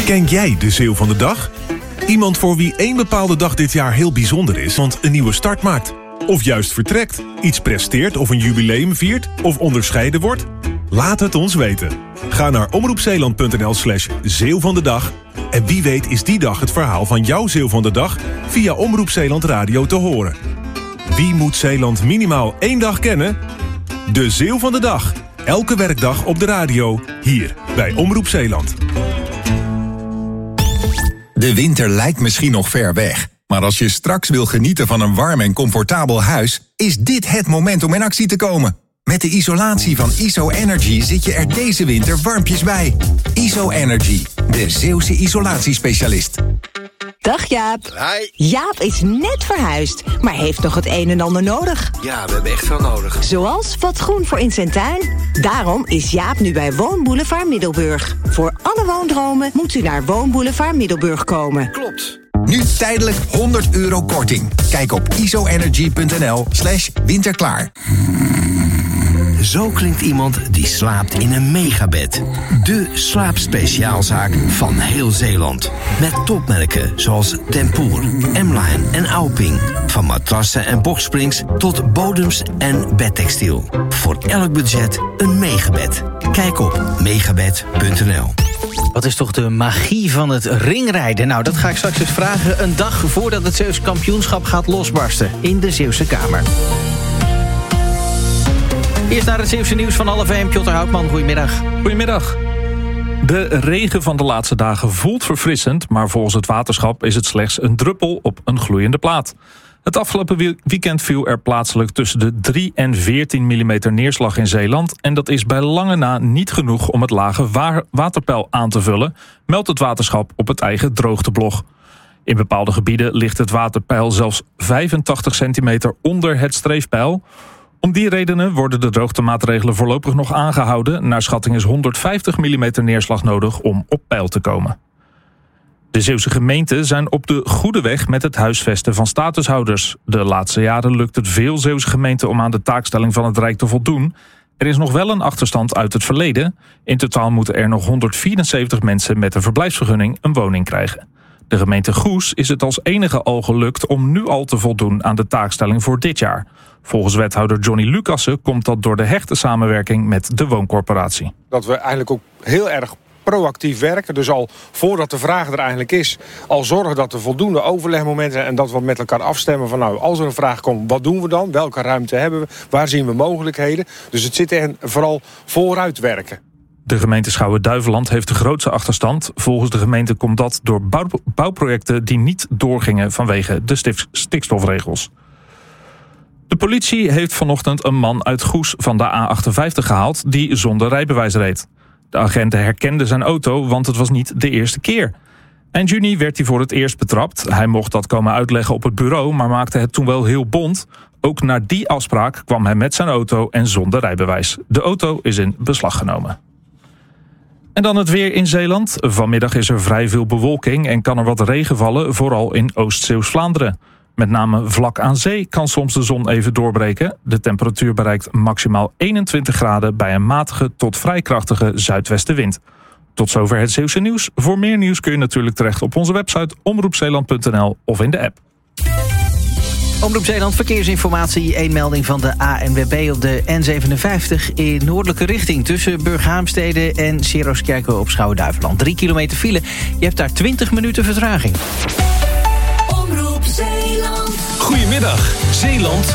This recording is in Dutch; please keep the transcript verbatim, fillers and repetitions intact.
Ken jij de Zeeuw van de Dag? Iemand voor wie één bepaalde dag dit jaar heel bijzonder is, want een nieuwe start maakt. Of juist vertrekt, iets presteert of een jubileum viert of onderscheiden wordt? Laat het ons weten. Ga naar omroepzeeland.nl slash Zeeuw van de Dag. En wie weet is die dag het verhaal van jouw Zeeuw van de Dag via Omroep Zeeland Radio te horen. Wie moet Zeeland minimaal één dag kennen? De Zeeuw van de Dag. Elke werkdag op de radio, hier bij Omroep Zeeland. De winter lijkt misschien nog ver weg. Maar als je straks wil genieten van een warm en comfortabel huis, is dit het moment om in actie te komen. Met de isolatie van I S O Energy zit je er deze winter warmpjes bij. I S O Energy, de Zeeuwse isolatiespecialist. Dag Jaap. Hi. Jaap is net verhuisd, maar heeft nog het een en ander nodig. Ja, we hebben echt veel nodig. Zoals wat groen voor in zijn tuin. Daarom is Jaap nu bij Woonboulevard Middelburg. Voor alle woondromen moet u naar Woonboulevard Middelburg komen. Klopt. Nu tijdelijk honderd euro korting. Kijk op isoenergy.nl slash winterklaar. Zo klinkt iemand die slaapt in een megabed. De slaapspeciaalzaak van heel Zeeland. Met topmerken zoals Tempoor, M-Line en Auping. Van matrassen en boxsprings tot bodems en bedtextiel. Voor elk budget een megabed. Kijk op megabed punt n l. Wat is toch de magie van het ringrijden? Nou, dat ga ik straks eens vragen een dag voordat het Zeeuws kampioenschap gaat losbarsten in de Zeeuwse Kamer. Eerst naar het Zeeuwse nieuws van half één. Pjotter Houtman, goedemiddag. Goedemiddag. De regen van de laatste dagen voelt verfrissend, maar volgens het waterschap is het slechts een druppel op een gloeiende plaat. Het afgelopen weekend viel er plaatselijk tussen de drie en veertien millimeter neerslag in Zeeland. En dat is bij lange na niet genoeg om het lage wa- waterpeil aan te vullen, meldt het waterschap op het eigen droogteblog. In bepaalde gebieden ligt het waterpeil zelfs vijfentachtig centimeter onder het streefpeil. Om die redenen worden de droogtemaatregelen voorlopig nog aangehouden. Naar schatting is honderdvijftig millimeter neerslag nodig om op peil te komen. De Zeeuwse gemeenten zijn op de goede weg met het huisvesten van statushouders. De laatste jaren lukt het veel Zeeuwse gemeenten om aan de taakstelling van het Rijk te voldoen. Er is nog wel een achterstand uit het verleden. In totaal moeten er nog honderdvierenzeventig mensen met een verblijfsvergunning een woning krijgen. De gemeente Goes is het als enige al gelukt om nu al te voldoen aan de taakstelling voor dit jaar. Volgens wethouder Johnny Lucassen komt dat door de hechte samenwerking met de wooncorporatie. Dat we eigenlijk ook heel erg proactief werken. Dus al voordat de vraag er eigenlijk is, al zorgen dat er voldoende overlegmomenten zijn en dat we met elkaar afstemmen van nou, als er een vraag komt, wat doen we dan? Welke ruimte hebben we? Waar zien we mogelijkheden? Dus het zit er vooral vooruit werken. De gemeente Schouwen-Duiveland heeft de grootste achterstand. Volgens de gemeente komt dat door bouw- bouwprojecten die niet doorgingen vanwege de stif- stikstofregels. De politie heeft vanochtend een man uit Goes van de A achtenvijftig gehaald die zonder rijbewijs reed. De agenten herkenden zijn auto, want het was niet de eerste keer. Eind juni werd hij voor het eerst betrapt. Hij mocht dat komen uitleggen op het bureau, maar maakte het toen wel heel bont. Ook na die afspraak kwam hij met zijn auto en zonder rijbewijs. De auto is in beslag genomen. En dan het weer in Zeeland. Vanmiddag is er vrij veel bewolking en kan er wat regen vallen, vooral in Oost-Zeeuws-Vlaanderen. Met name vlak aan zee kan soms de zon even doorbreken. De temperatuur bereikt maximaal eenentwintig graden bij een matige tot vrij krachtige zuidwestenwind. Tot zover het Zeeuwse nieuws. Voor meer nieuws kun je natuurlijk terecht op onze website omroepzeeland punt n l of in de app. Omroep Zeeland verkeersinformatie. Eén melding van de A N W B op de N zevenenvijftig in noordelijke richting. Tussen Burghaamstede en Seroskerke op Schouwen-Duiveland. Drie kilometer file. Je hebt daar twintig minuten vertraging. Omroep Zeeland. Goedemiddag, Zeeland.